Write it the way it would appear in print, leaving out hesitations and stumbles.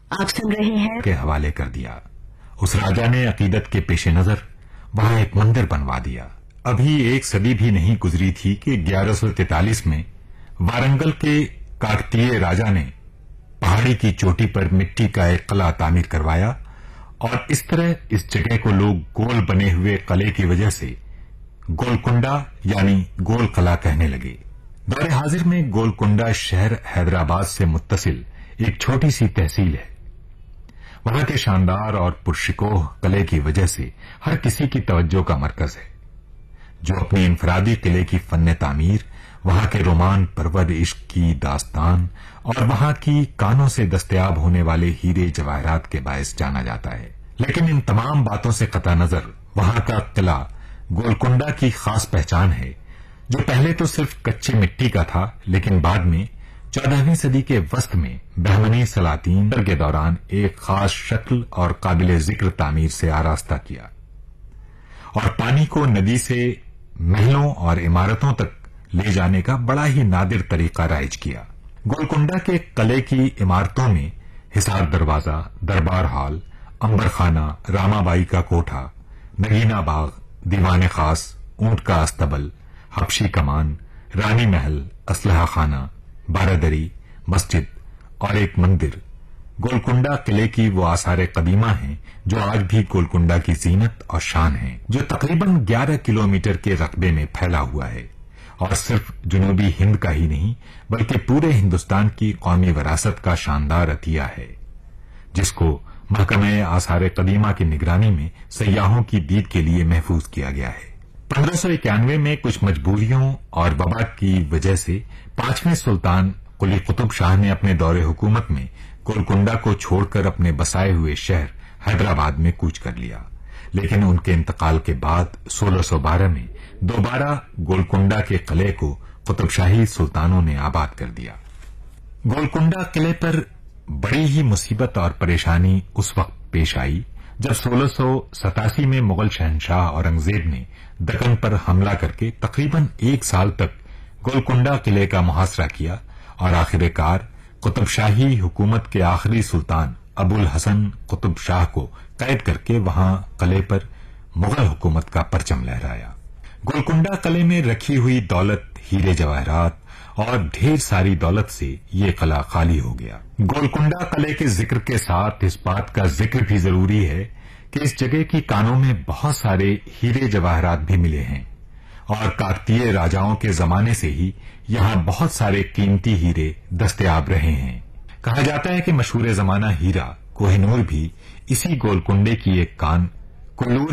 आप सुन रहे हैं के हवाले कर दिया। उस राजा ने अकीदत के पेश नजर वहां एक मंदिर बनवा दिया। अभी एक सदी भी नहीं गुजरी थी कि 1143 में वारंगल के काकतीय राजा ने पहाड़ी की चोटी पर मिट्टी का एक किला तामीर करवाया और इस तरह इस जगह को लोग गोल बने हुए किले की वजह से गोलकुंडा यानी गोल किला कहने लगे। दौरे हाजिर में गोलकुंडा शहर हैदराबाद से मुत्तसिल एक छोटी सी तहसील है। वहां के शानदार और पुरशिकोह किले की वजह से हर किसी की तवज्जो का मरकज है। जो अपनी इनफरादी किले की फन तामीर, वहां के रोमान परवर इश्क की दास्तान और वहां की कानों से दस्तयाब होने वाले हीरे जवाहरात के बायस जाना जाता है। लेकिन इन तमाम बातों से कता नजर वहां का किला गोलकुंडा की खास पहचान है, जो पहले तो सिर्फ कच्ची मिट्टी का था, लेकिन बाद में 14वीं सदी के वस्त में बहमनी सलातीन के दौरान एक खास शक्ल और काबिल जिक्र तामीर से आरास्ता किया और पानी को नदी से महलों और इमारतों तक ले जाने का बड़ा ही नादिर तरीका राइज किया। गोलकुंडा के किले की इमारतों में हिसार दरवाजा, दरबार हॉल, अंबरखाना, रामाबाई का कोठा, नगीना बाग, दीवान खास, ऊंट का अस्तबल, हबशी कमान, रानी महल, असलहा खाना, बारादरी, मस्जिद और एक मंदिर गोलकुंडा किले की वो आसार कदीमा हैं जो आज भी गोलकुंडा की जीनत और शान है, जो तकरीबन 11 किलोमीटर के रकबे में फैला हुआ है और सिर्फ जुनूबी हिंद का ही नहीं बल्कि पूरे हिंदुस्तान की कौमी विरासत का शानदार अतिया है, जिसको महकमे आसार कदीमा की निगरानी में सयाहों की दीद के लिए महफूज किया गया है। 1591 में कुछ मजबूरियों और वबा की वजह से 5वें सुल्तान कुली कुतुब शाह ने अपने दौरे हुकूमत में गोलकुंडा को छोड़कर अपने बसाए हुए शहर हैदराबाद में कूच कर लिया। लेकिन उनके इंतकाल के बाद 1612 में दोबारा गोलकुंडा के किले को कुतुबशाही सुल्तानों ने आबाद कर दिया। गोलकुंडा किले पर बड़ी ही मुसीबत और परेशानी उस वक्त पेश आई जब 1687 में मुगल शहनशाह औरंगजेब ने दक्कन पर हमला करके तकरीबन 1 साल तक गोलकुंडा किले का मुहासरा किया और आखिरकार कुतुबशाही हुकूमत के आखिरी सुल्तान अबुल हसन कुतुब शाह को कैद करके वहां किले पर मुगल हुकूमत का परचम लहराया। गोलकुंडा किले में रखी हुई दौलत, हीरे जवाहरात और ढेर सारी दौलत से ये किला खाली हो गया। गोलकुंडा किले के जिक्र के साथ इस बात का जिक्र भी जरूरी है कि इस जगह की कानों में बहुत सारे हीरे जवाहरात भी मिले हैं और काकतीय राजाओं के जमाने से ही यहां बहुत सारे कीमती हीरे दस्तयाब रहे हैं। कहा जाता है कि मशहूर जमाना हीरा कोहिनूर भी इसी गोलकुंडे की एक कान कुल्लूर